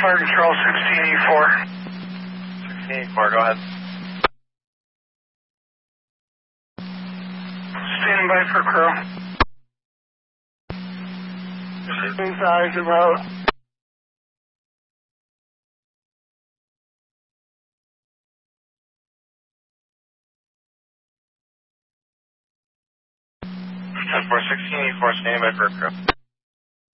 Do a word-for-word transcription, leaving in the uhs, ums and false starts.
Fire Control sixteen E four. sixteen E four, go ahead. Standing by for crew. Size about. ten four, sixteen E four, standing by for crew.